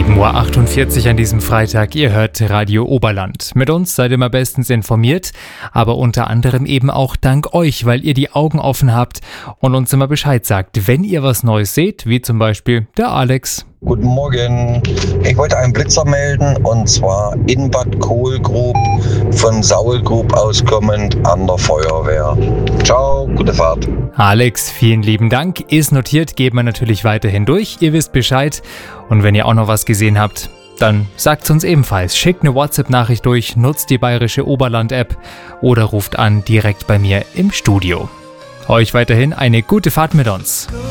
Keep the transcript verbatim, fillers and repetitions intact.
sieben Uhr achtundvierzig an diesem Freitag, ihr hört Radio Oberland. Mit uns seid ihr immer bestens informiert, aber unter anderem eben auch dank euch, weil ihr die Augen offen habt und uns immer Bescheid sagt, wenn ihr was Neues seht, wie zum Beispiel der Alex. Guten Morgen, ich wollte einen Blitzer melden und zwar in Bad Kohlgrub, von Saulgrub auskommend an der Feuerwehr. Ciao, gute Fahrt. Alex, vielen lieben Dank, ist notiert, geben wir natürlich weiterhin durch, ihr wisst Bescheid und wenn ihr auch noch was gesehen habt, dann sagt's uns ebenfalls, schickt eine WhatsApp-Nachricht durch, nutzt die Bayerische Oberland-App oder ruft an direkt bei mir im Studio. Euch weiterhin eine gute Fahrt mit uns.